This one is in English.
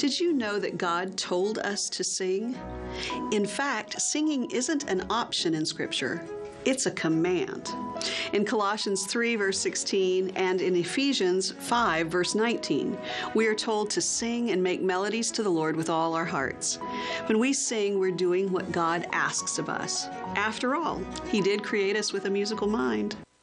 Did you know that God told us to sing? In fact, singing isn't an option in Scripture. It's a command. In Colossians 3, verse 16, and in Ephesians 5, verse 19, we are told to sing and make melodies to the Lord with all our hearts. When we sing, we're doing what God asks of us. After all, He did create us with a musical mind.